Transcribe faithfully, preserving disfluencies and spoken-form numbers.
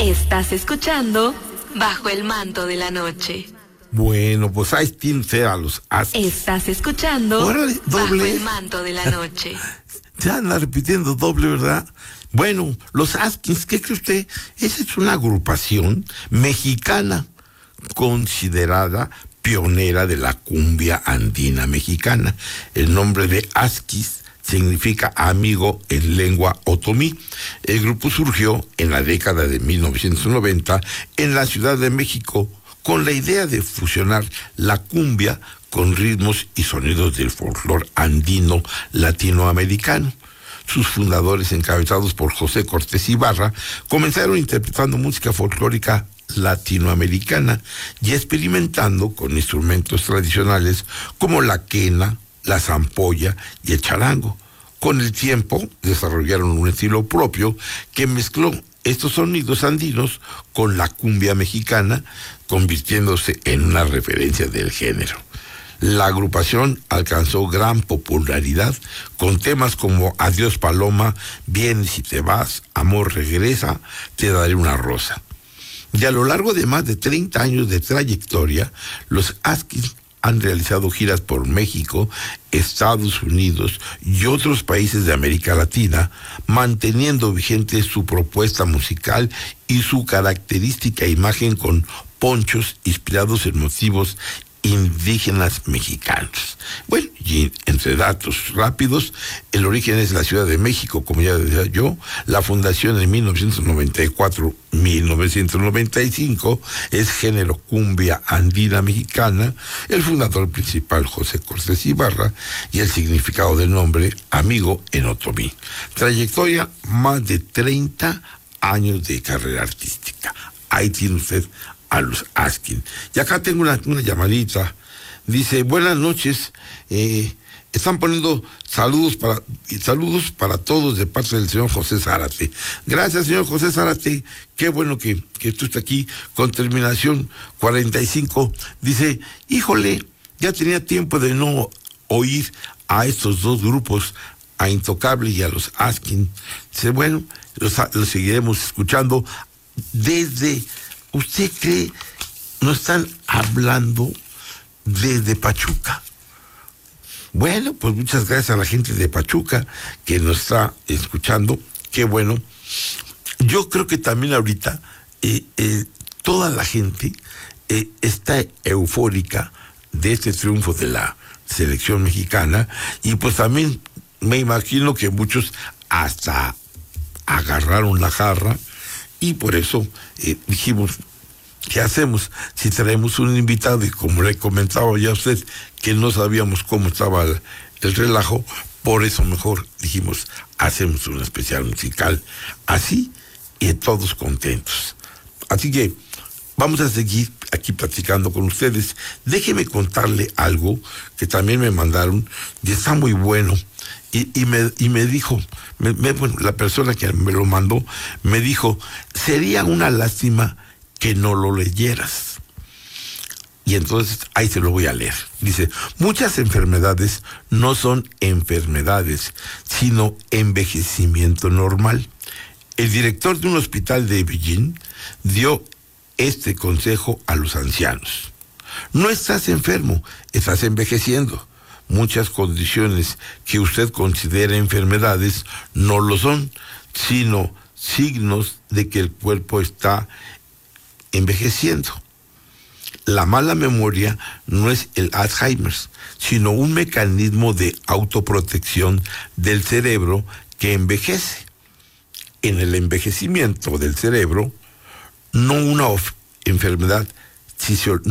Estás escuchando Bajo el Manto de la Noche. Bueno, pues ahí tiene usted a los Askins. Estás escuchando Órale, doble. Bajo el Manto de la Noche. Se anda repitiendo doble, ¿verdad? Bueno, los Askins, ¿qué cree usted? Esa es una agrupación mexicana considerada pionera de la cumbia andina mexicana. El nombre de Askis significa amigo en lengua otomí. El grupo surgió en la década de mil novecientos noventa en la Ciudad de México con la idea de fusionar la cumbia con ritmos y sonidos del folclore andino latinoamericano. Sus fundadores, encabezados por José Cortés Ibarra, comenzaron interpretando música folclórica latinoamericana y experimentando con instrumentos tradicionales como la quena, la zampolla y el charango. Con el tiempo desarrollaron un estilo propio que mezcló estos sonidos andinos con la cumbia mexicana, convirtiéndose en una referencia del género. La agrupación alcanzó gran popularidad con temas como Adiós Paloma, Vienes y te vas, Amor regresa, Te daré una rosa. Y a lo largo de más de treinta años de trayectoria, los Askins han realizado giras por México, Estados Unidos y otros países de América Latina, manteniendo vigente su propuesta musical y su característica imagen con ponchos inspirados en motivos indígenas mexicanos. Bueno, y entre datos rápidos, el origen es la Ciudad de México, como ya decía yo, la fundación en mil novecientos noventa y cuatro a mil novecientos noventa y cinco es género cumbia andina mexicana, el fundador principal José Cortés Ibarra y el significado del nombre amigo en otomí. Trayectoria, más de treinta años de carrera artística. Ahí tiene usted a los Askins. Y acá tengo una, una llamadita. Dice, buenas noches, eh, están poniendo saludos para saludos para todos de parte del señor José Zárate. Gracias, señor José Zárate, qué bueno que, que tú estás aquí, con terminación cuarenta y cinco. Dice, híjole, ya tenía tiempo de no oír a estos dos grupos, a Intocable y a los Askins. Dice, bueno, los, los seguiremos escuchando desde... ¿Usted cree? No están hablando desde Pachuca. Bueno, pues muchas gracias a la gente de Pachuca que nos está escuchando. Qué bueno. Yo creo que también ahorita eh, eh, toda la gente eh, está eufórica de este triunfo de la selección mexicana, y pues también me imagino que muchos hasta agarraron la jarra. Y por eso eh, dijimos, ¿qué hacemos si traemos un invitado? Y como le comentaba ya a usted, que no sabíamos cómo estaba el, el relajo, por eso mejor dijimos, hacemos un especial musical así y todos contentos. Así que vamos a seguir aquí platicando con ustedes. Déjeme contarle algo que también me mandaron y está muy bueno. Y, y, me, y me dijo, me, me, bueno, la persona que me lo mandó, me dijo, sería una lástima que no lo leyeras. Y entonces ahí se lo voy a leer. Dice, muchas enfermedades no son enfermedades, sino envejecimiento normal. El director de un hospital de Beijing dio este consejo a los ancianos. No estás enfermo, estás envejeciendo. Muchas condiciones que usted considera enfermedades no lo son, sino signos de que el cuerpo está envejeciendo. La mala memoria no es el Alzheimer, sino un mecanismo de autoprotección del cerebro que envejece. En el envejecimiento del cerebro, no una of- enfermedad fisiológica,